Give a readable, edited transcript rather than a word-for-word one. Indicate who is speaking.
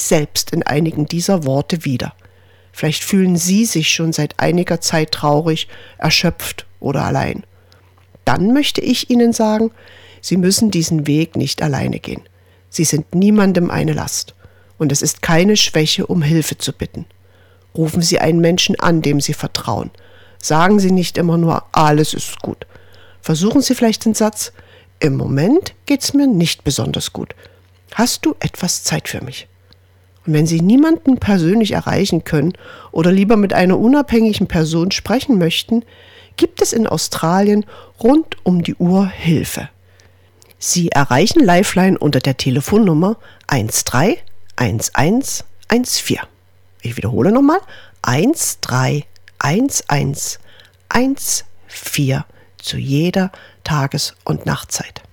Speaker 1: selbst in einigen dieser Worte wieder. Vielleicht fühlen Sie sich schon seit einiger Zeit traurig, erschöpft oder allein. Dann möchte ich Ihnen sagen, Sie müssen diesen Weg nicht alleine gehen. Sie sind niemandem eine Last. Und es ist keine Schwäche, um Hilfe zu bitten. Rufen Sie einen Menschen an, dem Sie vertrauen. Sagen Sie nicht immer nur, alles ist gut. Versuchen Sie vielleicht den Satz, im Moment geht's mir nicht besonders gut. Hast du etwas Zeit für mich? Und wenn Sie niemanden persönlich erreichen können oder lieber mit einer unabhängigen Person sprechen möchten, gibt es in Australien rund um die Uhr Hilfe. Sie erreichen Lifeline unter der Telefonnummer 131114. Ich wiederhole nochmal, 131114 zu jeder Tages- und Nachtzeit.